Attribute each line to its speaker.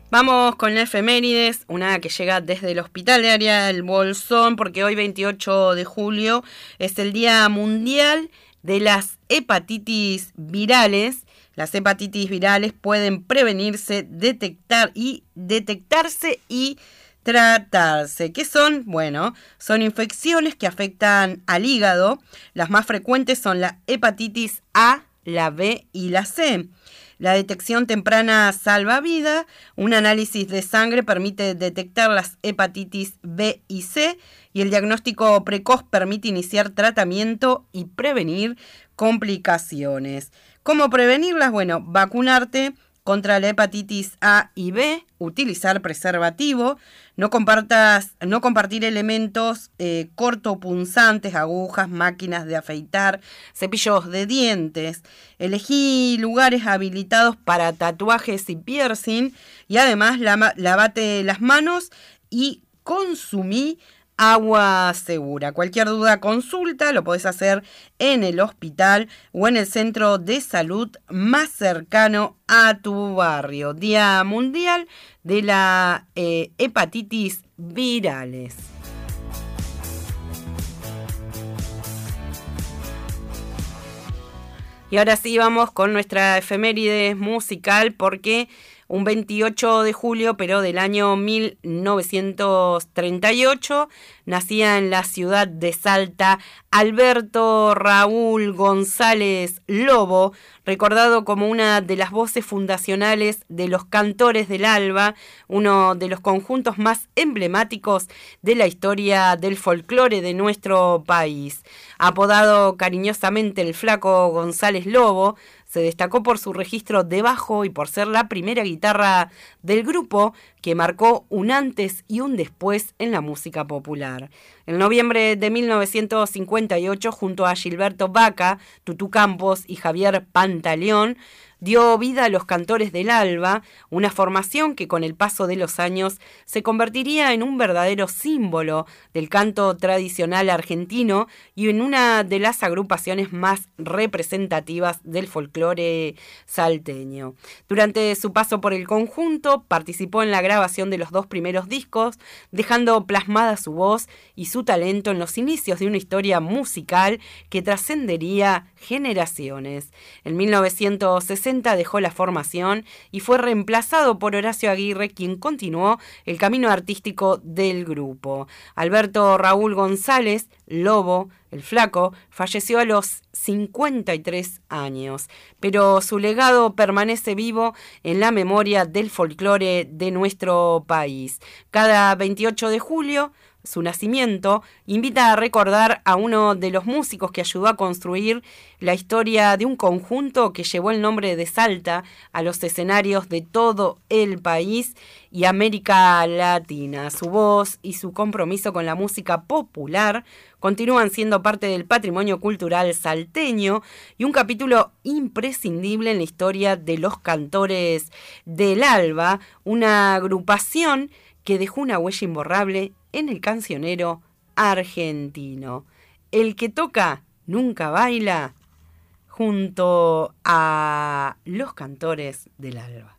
Speaker 1: Vamos con la efemérides, una que llega desde el Hospital de Ariel Bolsón, porque hoy 28 de julio es el Día Mundial de las Hepatitis Virales. Las hepatitis virales pueden prevenirse, detectarse y tratarse. ¿Qué son? Bueno, son infecciones que afectan al hígado. Las más frecuentes son la hepatitis A, la B y la C. La detección temprana salva vida. Un análisis de sangre permite detectar las hepatitis B y C y el diagnóstico precoz permite iniciar tratamiento y prevenir complicaciones. ¿Cómo prevenirlas? Bueno, vacunarte contra la hepatitis A y B, utilizar preservativo, no compartir elementos cortopunzantes, agujas, máquinas de afeitar, cepillos de dientes, elegí lugares habilitados para tatuajes y piercing y además lavate las manos y consumí agua segura. Cualquier duda, consulta, lo podés hacer en el hospital o en el centro de salud más cercano a tu barrio. Día Mundial de la Hepatitis Virales. Y ahora sí vamos con nuestra efeméride musical porque un 28 de julio, pero del año 1938, nacía en la ciudad de Salta Alberto Raúl González Lobo, recordado como una de las voces fundacionales de los Cantores del Alba, uno de los conjuntos más emblemáticos de la historia del folclore de nuestro país. Apodado cariñosamente el Flaco González Lobo, se destacó por su registro de bajo y por ser la primera guitarra del grupo que marcó un antes y un después en la música popular. En noviembre de 1958, junto a Gilberto Vaca, Tutú Campos y Javier Pantaleón, dio vida a los Cantores del Alba, una formación que con el paso de los años se convertiría en un verdadero símbolo del canto tradicional argentino y en una de las agrupaciones más representativas del folclore salteño. Durante su paso por el conjunto, participó en la grabación de los 2 primeros discos, dejando plasmada su voz y su talento en los inicios de una historia musical que trascendería generaciones. En 1960 dejó la formación y fue reemplazado por Horacio Aguirre, quien continuó el camino artístico del grupo. Alberto Raúl González Lobo, el Flaco, falleció a los 53 años, pero su legado permanece vivo en la memoria del folclore de nuestro país. Cada 28 de julio, su nacimiento, invita a recordar a uno de los músicos que ayudó a construir la historia de un conjunto que llevó el nombre de Salta a los escenarios de todo el país y América Latina. Su voz y su compromiso con la música popular continúan siendo parte del patrimonio cultural salteño y un capítulo imprescindible en la historia de los Cantores del Alba, una agrupación que dejó una huella imborrable en el cancionero argentino. El que toca nunca baila, junto a los Cantores del Alba.